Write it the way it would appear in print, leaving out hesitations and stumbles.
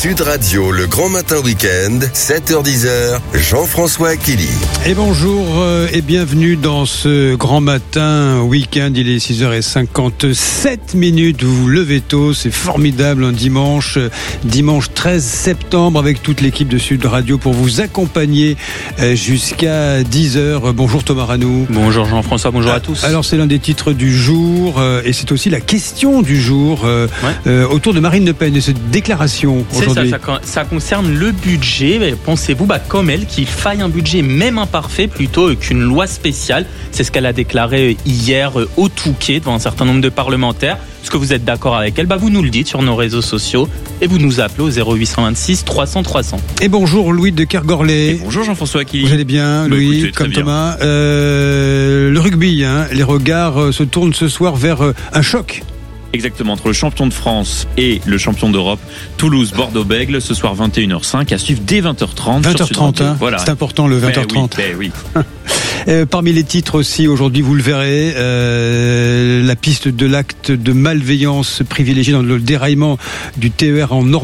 Sud Radio, le Grand Matin Week-end, 7h-10h, Jean-François Achilly. Et bonjour et bienvenue dans ce Grand Matin Week-end. Il est 6h57 minutes. Vous vous levez tôt, c'est formidable, un dimanche 13 septembre avec toute l'équipe de Sud Radio pour vous accompagner jusqu'à 10h. Bonjour Thomas Ranou. Bonjour Jean-François, bonjour à tous. Alors c'est l'un des titres du jour et c'est aussi la question du jour autour de Marine Le Pen et cette déclaration aujourd'hui. Ça concerne le budget. Pensez-vous, comme elle, qu'il faille un budget même imparfait plutôt qu'une loi spéciale? C'est ce qu'elle a déclaré hier au Touquet devant un certain nombre de parlementaires. Est-ce que vous êtes d'accord avec elle? Vous nous le dites sur nos réseaux sociaux et vous nous appelez au 0826 300 300. Et bonjour Louis de Kergorlet. Et bonjour Jean-François Achilly. Vous allez bien Louis, écoutez, comme bien. Thomas. Le rugby, les regards se tournent ce soir vers un choc. Exactement, entre le champion de France et le champion d'Europe, Toulouse-Bordeaux-Bègles, ce soir 21h05, à suivre dès 20h30. 20h30, voilà. C'est important le 20h30. Oui. Parmi les titres aussi, aujourd'hui, vous le verrez, la piste de l'acte de malveillance privilégiée dans le déraillement du TER en Normandie.